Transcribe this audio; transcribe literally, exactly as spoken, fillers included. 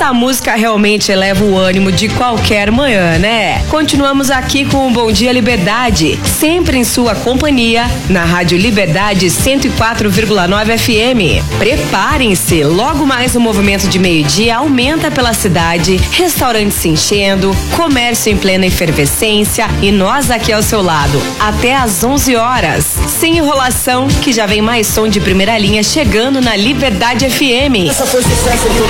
Essa música realmente eleva o ânimo de qualquer manhã, né? Continuamos aqui com o Bom Dia Liberdade, sempre em sua companhia, na Rádio Liberdade cento e quatro vírgula nove F M. Preparem-se, logo mais o movimento de meio-dia aumenta pela cidade, restaurantes se enchendo, comércio em plena efervescência e nós aqui ao seu lado, até às onze horas. Sem enrolação, que já vem mais som de primeira linha chegando na Liberdade F M. Essa foi sucesso.